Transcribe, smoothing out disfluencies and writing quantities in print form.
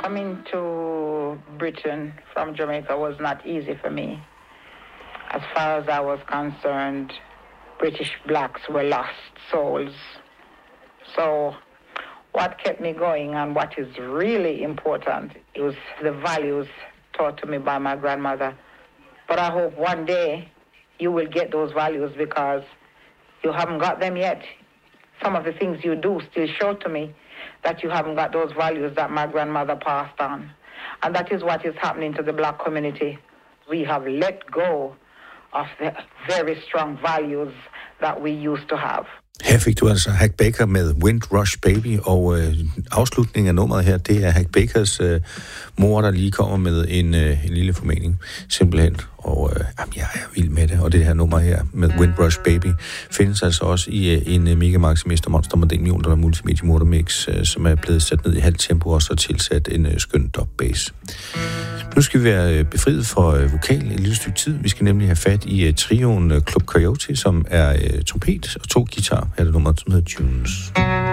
Coming to Britain from Jamaica was not easy for me. As far as I was concerned, British blacks were lost souls. So what kept me going and what is really important is the values taught to me by my grandmother. But I hope one day you will get those values because you haven't got them yet. Some of the things you do still show to me that you haven't got those values that my grandmother passed on. And that is what is happening to the black community. We have let go of the very strong values that we used to have. Her fik du altså Hack Baker med Windrush Baby, og afslutningen af nummeret her, det er Hack Bakers mor, der lige kommer med en lille formening, simpelthen. Og jeg er vild med det, og det her nummer her med Windrush Baby findes altså også i en Mega Maximister Monster med $1 million multimedia motormix, som er blevet sat ned i halvt tempo og så tilsat en skøn dub bass. Nu skal vi være befriet for vokal et lille stykke tid. Vi skal nemlig have fat i trioen Club Coyote, som er trompet og 2 guitar. Her er det nummer, som hedder Tunes.